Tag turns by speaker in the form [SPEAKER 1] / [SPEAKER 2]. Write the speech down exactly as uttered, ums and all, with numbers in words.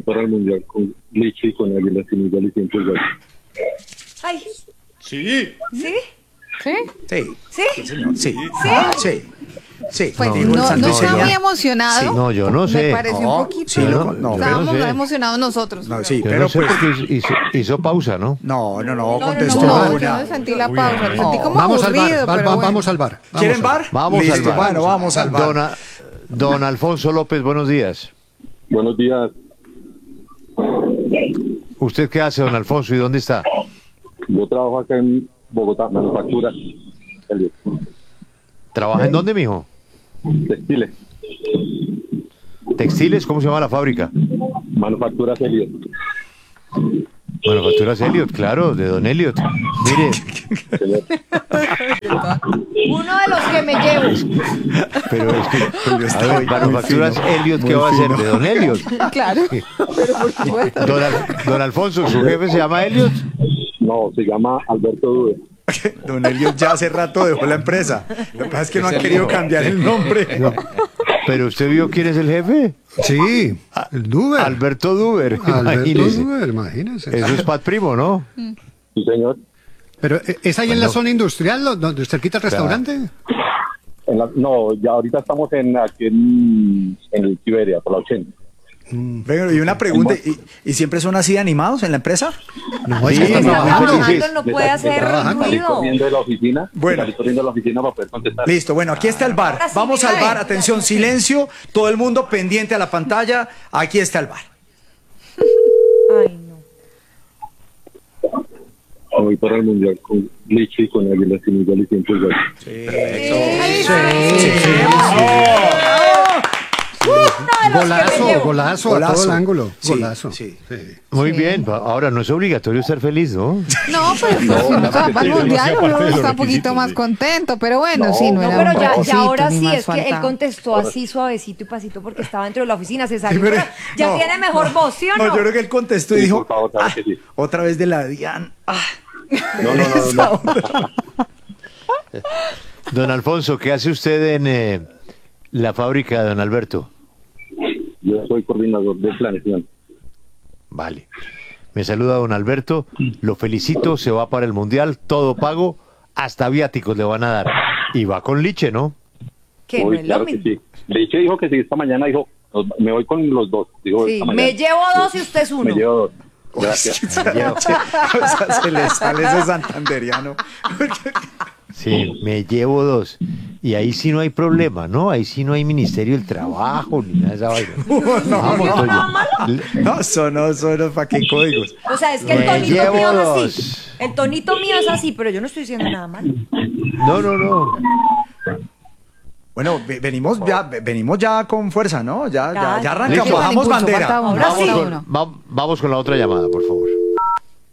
[SPEAKER 1] para el Mundial con Liche y con Águila sin igual y siempre igual.
[SPEAKER 2] Ay.
[SPEAKER 3] Sí.
[SPEAKER 2] ¿Sí?
[SPEAKER 4] ¿Sí?
[SPEAKER 3] Sí.
[SPEAKER 2] ¿Sí?
[SPEAKER 3] Sí, señor. Sí.
[SPEAKER 2] ¿Sí?
[SPEAKER 3] Sí. Sí.
[SPEAKER 4] Pues
[SPEAKER 3] Digo, el
[SPEAKER 4] no,
[SPEAKER 3] santo
[SPEAKER 4] no está
[SPEAKER 3] sería-
[SPEAKER 4] muy emocionado.
[SPEAKER 3] Sí.
[SPEAKER 5] No, yo no sé.
[SPEAKER 4] Me pareció
[SPEAKER 3] No,
[SPEAKER 4] un poquito.
[SPEAKER 3] sí,
[SPEAKER 5] no,
[SPEAKER 3] no, no,
[SPEAKER 4] Estábamos
[SPEAKER 5] yo no sé.
[SPEAKER 4] emocionados nosotros.
[SPEAKER 3] No,
[SPEAKER 4] pero-
[SPEAKER 3] sí,
[SPEAKER 5] Yo
[SPEAKER 3] pero
[SPEAKER 5] no sé
[SPEAKER 3] pues...
[SPEAKER 5] por qué hizo, hizo, hizo pausa, ¿no?
[SPEAKER 3] No, no, no,
[SPEAKER 2] no,
[SPEAKER 3] contestó
[SPEAKER 4] No,
[SPEAKER 3] una.
[SPEAKER 4] yo no sentí la
[SPEAKER 3] Uy,
[SPEAKER 4] pausa, lo sentí
[SPEAKER 3] no.
[SPEAKER 4] como
[SPEAKER 6] Vamos al bar,
[SPEAKER 4] aburrido,
[SPEAKER 6] bar,
[SPEAKER 4] pero
[SPEAKER 6] va-
[SPEAKER 4] bueno.
[SPEAKER 6] vamos al bar. vamos
[SPEAKER 3] ¿Quieren
[SPEAKER 6] al
[SPEAKER 3] bar?
[SPEAKER 5] Vamos
[SPEAKER 3] Listo,
[SPEAKER 5] al bar.
[SPEAKER 3] Bueno, vamos al bar.
[SPEAKER 5] Don, A- don Alfonso López, buenos días.
[SPEAKER 1] Buenos días.
[SPEAKER 5] ¿Usted qué hace, don Alfonso, y dónde está?
[SPEAKER 1] Yo trabajo acá en Bogotá, manufactura. Elliot.
[SPEAKER 5] ¿Trabaja en dónde, mijo?
[SPEAKER 1] Textiles.
[SPEAKER 5] ¿Textiles? ¿Cómo se llama la fábrica?
[SPEAKER 1] Manufacturas Elliot.
[SPEAKER 5] Manufacturas Elliot, claro, de don Elliot. Mire,
[SPEAKER 1] Señor.
[SPEAKER 2] Uno de los que me llevo.
[SPEAKER 5] pero es que,
[SPEAKER 3] está
[SPEAKER 5] a ver,
[SPEAKER 3] muy
[SPEAKER 5] Manufacturas
[SPEAKER 3] fino,
[SPEAKER 5] Elliot,
[SPEAKER 3] muy
[SPEAKER 5] ¿qué va a hacer?
[SPEAKER 3] fino.
[SPEAKER 5] De don Elliot.
[SPEAKER 4] Claro, pero por supuesto.
[SPEAKER 5] Don, Al- don Alfonso, ¿su jefe se llama Elliot?
[SPEAKER 1] No, se llama Alberto Dude.
[SPEAKER 3] Don Elliot ya hace rato dejó la empresa. Lo que pasa es que no han querido cambiar el nombre.
[SPEAKER 5] ¿Pero usted vio quién es el jefe?
[SPEAKER 6] Sí, el Duber.
[SPEAKER 5] Alberto Duber,
[SPEAKER 6] Alberto
[SPEAKER 5] imagínese.
[SPEAKER 6] Duber, imagínese.
[SPEAKER 5] Eso es Pat Primo, ¿no?
[SPEAKER 1] Sí, señor.
[SPEAKER 6] Pero eh, ¿es ahí en la zona industrial, lo- donde cerquita el restaurante?
[SPEAKER 1] En la- no, ya ahorita estamos en aquí en, en el Siberia, por la ochenta.
[SPEAKER 3] Venga, y una pregunta, ¿y, y siempre son así animados en la empresa?
[SPEAKER 6] No,
[SPEAKER 5] Sí,
[SPEAKER 6] es que
[SPEAKER 5] no,
[SPEAKER 6] está
[SPEAKER 2] Está
[SPEAKER 5] muy
[SPEAKER 2] trabajando,
[SPEAKER 5] felices.
[SPEAKER 2] no
[SPEAKER 1] Me
[SPEAKER 2] puede
[SPEAKER 1] está- me
[SPEAKER 2] hacer
[SPEAKER 1] está- salí
[SPEAKER 2] ruido.
[SPEAKER 1] corriendo de la oficina.
[SPEAKER 3] Bueno.
[SPEAKER 1] Salí corriendo de la oficina para poder contestar.
[SPEAKER 3] Listo, bueno, aquí está el bar.
[SPEAKER 2] Ahora sí,
[SPEAKER 3] Vamos
[SPEAKER 2] mira,
[SPEAKER 3] al bar,
[SPEAKER 2] eh.
[SPEAKER 3] atención, silencio, todo el mundo pendiente a la pantalla. Aquí está el bar.
[SPEAKER 2] Ay, no.
[SPEAKER 1] Voy para el Mundial con Liche y con Águila sin igual y siempre igual.
[SPEAKER 6] Golazo, golazo, a
[SPEAKER 3] Golazo.
[SPEAKER 6] todo el ángulo.
[SPEAKER 3] Sí,
[SPEAKER 6] Golazo.
[SPEAKER 3] sí.
[SPEAKER 6] Sí.
[SPEAKER 5] Muy bien, ahora no es obligatorio ser feliz, ¿no?
[SPEAKER 4] No, pues si uno va al mundial, uno está un poquito más contento, pero bueno, sí, no
[SPEAKER 2] No,
[SPEAKER 4] era
[SPEAKER 2] pero
[SPEAKER 4] un
[SPEAKER 2] ya,
[SPEAKER 4] requisito,
[SPEAKER 2] ya ahora
[SPEAKER 4] ni
[SPEAKER 2] sí,
[SPEAKER 4] más
[SPEAKER 2] es que él
[SPEAKER 4] faltaba.
[SPEAKER 2] contestó así suavecito y pasito porque estaba dentro de la oficina, se salió.
[SPEAKER 3] Sí, pero-
[SPEAKER 2] pero ya
[SPEAKER 3] no,
[SPEAKER 2] tiene mejor voz, ¿sí o no?
[SPEAKER 3] No, yo creo que él contestó y
[SPEAKER 1] Sí,
[SPEAKER 3] dijo,
[SPEAKER 1] por favor, claro
[SPEAKER 3] "Ah,
[SPEAKER 1] que sí".
[SPEAKER 3] otra vez de la Dian. Ah.
[SPEAKER 1] No, no, no, no, no.
[SPEAKER 5] Don Alfonso, ¿qué hace usted en eh, la fábrica de don Alberto?
[SPEAKER 1] Yo soy coordinador de planeación.
[SPEAKER 5] Vale. Me saluda don Alberto, lo felicito, se va para el Mundial, todo pago, hasta viáticos le van a dar. Y va con Liche, ¿no?
[SPEAKER 2] Que no
[SPEAKER 1] Uy,
[SPEAKER 2] es lo
[SPEAKER 1] claro que
[SPEAKER 2] mismo.
[SPEAKER 1] sí. Liche dijo que sí, esta mañana dijo, "Nos- me voy con los dos. Dijo,
[SPEAKER 2] Sí,
[SPEAKER 1] esta mañana.
[SPEAKER 2] me llevo dos y usted es uno.
[SPEAKER 1] Me llevo dos. Gracias.
[SPEAKER 3] O sea, se le sale ese santanderiano.
[SPEAKER 5] Sí, me llevo dos. Y ahí sí no hay problema, ¿no? Ahí sí no hay Ministerio del Trabajo ni nada de esa vaina. Vamos, oye.
[SPEAKER 3] No, sonó, sonó, ¿para qué códigos?
[SPEAKER 2] O sea, es que el
[SPEAKER 5] Me
[SPEAKER 2] tonito
[SPEAKER 5] llevo
[SPEAKER 2] mío es
[SPEAKER 5] dos.
[SPEAKER 2] así. El tonito mío es así, pero yo no estoy diciendo nada malo.
[SPEAKER 5] No, no, no.
[SPEAKER 3] Bueno, ve- venimos ya, ve- venimos ya con fuerza, ¿no? Ya, ya,
[SPEAKER 2] Ya,
[SPEAKER 3] ya
[SPEAKER 2] ya.
[SPEAKER 3] arrancamos,
[SPEAKER 5] Listo.
[SPEAKER 3] bajamos
[SPEAKER 4] Impulso,
[SPEAKER 3] bandera.
[SPEAKER 4] falta uno.
[SPEAKER 2] Ahora
[SPEAKER 5] Vamos
[SPEAKER 2] sí.
[SPEAKER 5] con, va- vamos con la otra llamada, por favor.